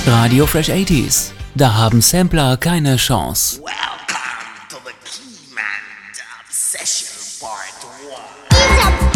Radio Fresh 80s. Da haben Sampler keine Chance. Welcome to the Keyman Dub Session Part 1.